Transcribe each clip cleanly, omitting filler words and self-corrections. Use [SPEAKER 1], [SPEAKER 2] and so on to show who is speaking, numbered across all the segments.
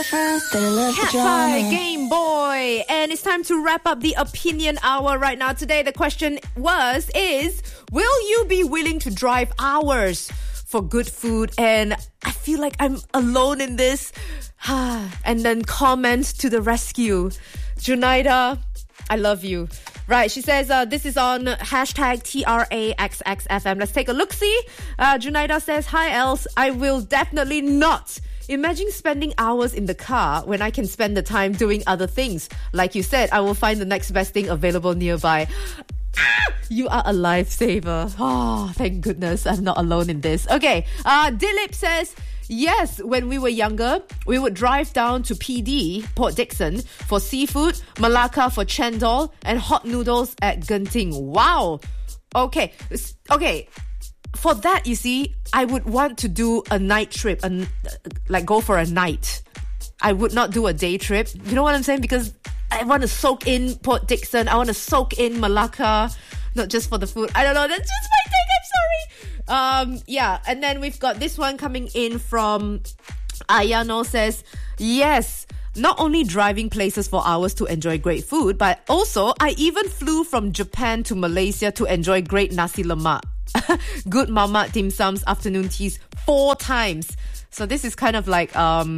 [SPEAKER 1] friends, they love the
[SPEAKER 2] Cat
[SPEAKER 1] drama.
[SPEAKER 2] Pie Game Boy. And it's time to wrap up the opinion hour right now. Today, the question is, will you be willing to drive hours for good food? And I feel like I'm alone in this. And then comment to the rescue. Junaida, I love you. Right, she says this is on hashtag TRAXXFM. Let's take a look-see. Junaida says, hi, Els. I will definitely not. Imagine spending hours in the car when I can spend the time doing other things. Like you said, I will find the next best thing available nearby. You are a lifesaver. Oh, thank goodness I'm not alone in this. Okay, Dilip says, yes, when we were younger, we would drive down to PD, Port Dickson, for seafood, Malacca for chendol, and hot noodles at Genting. Wow. Okay. For that, you see, I would want to do a night trip, like go for a night. I would not do a day trip. You know what I'm saying? Because I want to soak in Port Dickson. I want to soak in Malacca, not just for the food. I don't know. That's just my take. I'm sorry. Yeah. And then we've got this one coming in from Ayano says, yes, not only driving places for hours to enjoy great food, but also I even flew from Japan to Malaysia to enjoy great nasi lemak. Good mamak dim sums, afternoon teas 4 times. So this is kind of like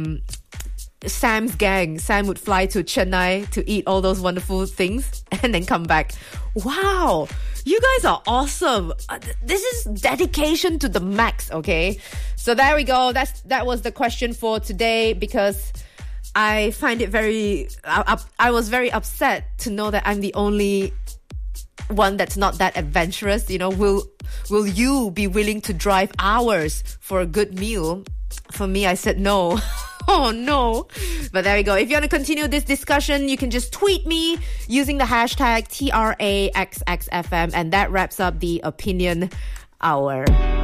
[SPEAKER 2] Sam's gang. Sam would fly to Chennai to eat all those wonderful things and then come back. Wow, you guys are awesome. This is dedication to the max, okay? So there we go. That was the question for today, because I find it I was very upset to know that I'm the only one that's not that adventurous. You know, will you be willing to drive hours for a good meal? For me, I said no. Oh no. But there we go. If you want to continue this discussion, you can just tweet me using the hashtag TRAXXFM, and that wraps up the opinion hour.